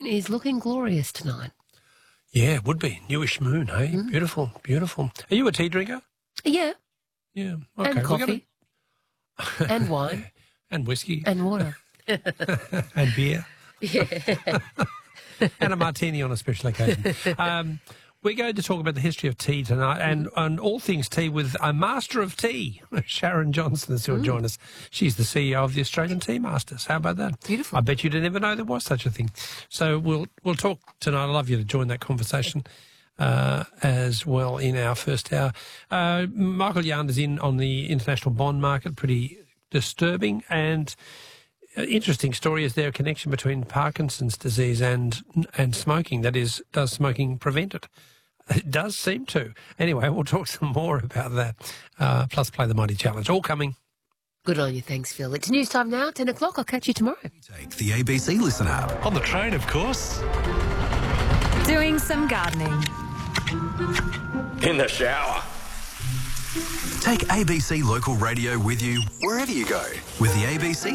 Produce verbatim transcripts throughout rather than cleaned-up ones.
is looking glorious tonight. Yeah, it would be. Newish moon, hey? Mm. Beautiful, beautiful. Are you a tea drinker? Yeah. Yeah, okay. And coffee. Gonna... and wine. And whiskey. And water. And beer. Yeah. And a martini on a special occasion. Um, we're going to talk about the history of tea tonight and, mm. and all things tea with a master of tea, Sharon Johnson, is who'll mm. join us. She's the C E O of the Australian Tea Masters. How about that? Beautiful. I bet you didn't ever know there was such a thing. So we'll we'll talk tonight. I'd love you to join that conversation uh, as well in our first hour. Uh, Michael Yarn is in on the international bond market, pretty disturbing and interesting story. Is there a connection between Parkinson's disease and and smoking? That is, does smoking prevent it? It does seem to. Anyway, we'll talk some more about that. Uh, plus play the Mighty Challenge. All coming. Good on you. Thanks, Phil. It's news time now, ten o'clock. I'll catch you tomorrow. Take the A B C Listen app. On the train, of course. Doing some gardening. In the shower. Take A B C Local Radio with you wherever you go with the A B C.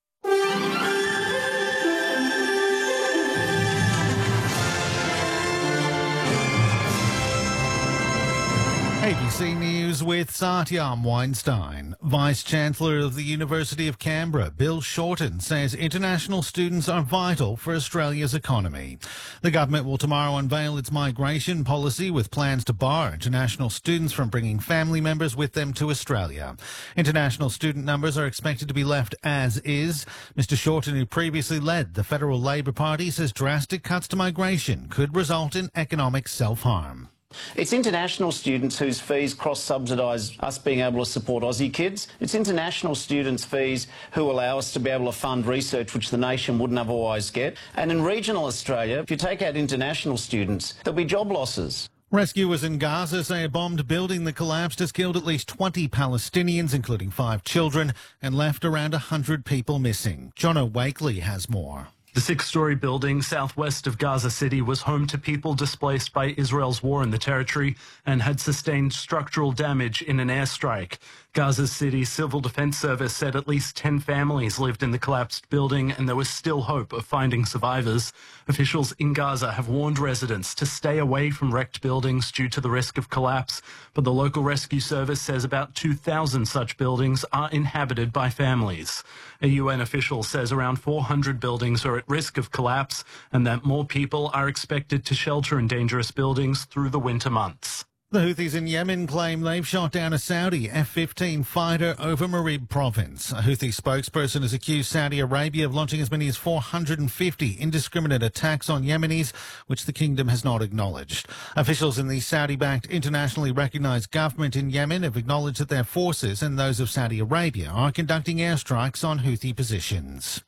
A B C News with Satyam Weinstein. Vice-Chancellor of the University of Canberra, Bill Shorten, says international students are vital for Australia's economy. The government will tomorrow unveil its migration policy with plans to bar international students from bringing family members with them to Australia. International student numbers are expected to be left as is. Mister Shorten, who previously led the Federal Labor Party, says drastic cuts to migration could result in economic self-harm. It's international students whose fees cross-subsidise us being able to support Aussie kids. It's international students' fees who allow us to be able to fund research which the nation wouldn't otherwise get. And in regional Australia, if you take out international students, there'll be job losses. Rescuers in Gaza say a bombed building that collapsed has killed at least twenty Palestinians, including five children, and left around one hundred people missing. Jono Wakely has more. The six-storey building southwest of Gaza City was home to people displaced by Israel's war in the territory and had sustained structural damage in an airstrike. Gaza City Civil Defence Service said at least ten families lived in the collapsed building and there was still hope of finding survivors. Officials in Gaza have warned residents to stay away from wrecked buildings due to the risk of collapse, but the local rescue service says about two thousand such buildings are inhabited by families. A U N official says around four hundred buildings are at risk of collapse and that more people are expected to shelter in dangerous buildings through the winter months. The Houthis in Yemen claim they've shot down a Saudi F fifteen fighter over Marib province. A Houthi spokesperson has accused Saudi Arabia of launching as many as four hundred fifty indiscriminate attacks on Yemenis, which the kingdom has not acknowledged. Officials in the Saudi-backed internationally recognised government in Yemen have acknowledged that their forces and those of Saudi Arabia are conducting airstrikes on Houthi positions.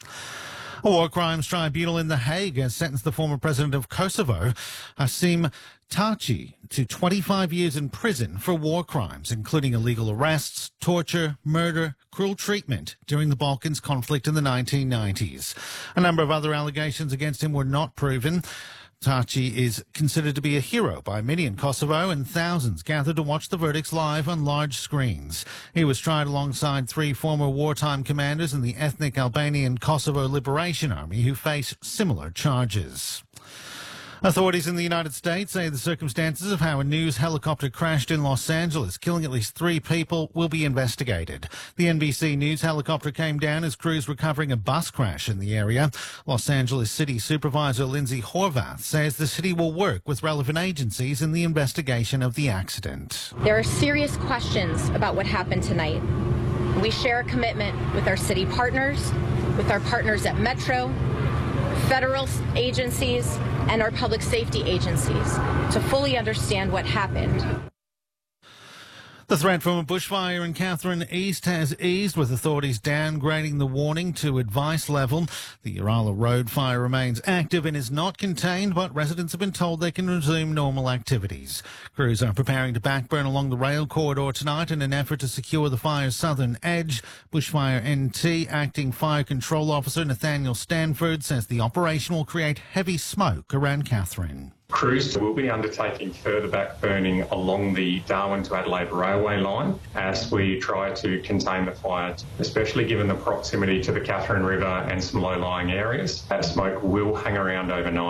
A war crimes tribunal in The Hague has sentenced the former president of Kosovo, Hasim Taci, to twenty-five years in prison for war crimes, including illegal arrests, torture, murder, cruel treatment during the Balkans conflict in the nineteen nineties. A number of other allegations against him were not proven. Taci is considered to be a hero by many in Kosovo, and thousands gathered to watch the verdicts live on large screens. He was tried alongside three former wartime commanders in the ethnic Albanian Kosovo Liberation Army who face similar charges. Authorities in the United States say the circumstances of how a news helicopter crashed in Los Angeles, killing at least three people, will be investigated. The N B C News helicopter came down as crews were covering a bus crash in the area. Los Angeles City Supervisor Lindsay Horvath says the city will work with relevant agencies in the investigation of the accident. There are serious questions about what happened tonight. We share a commitment with our city partners, with our partners at Metro, federal agencies, and our public safety agencies to fully understand what happened. The threat from a bushfire in Katherine East has eased, with authorities downgrading the warning to advice level. The Urala Road fire remains active and is not contained, but residents have been told they can resume normal activities. Crews are preparing to backburn along the rail corridor tonight in an effort to secure the fire's southern edge. Bushfire N T Acting Fire Control Officer Nathaniel Stanford says the operation will create heavy smoke around Katherine. Crews will be undertaking further backburning along the Darwin to Adelaide railway line as we try to contain the fire, especially given the proximity to the Katherine River and some low-lying areas. That smoke will hang around overnight.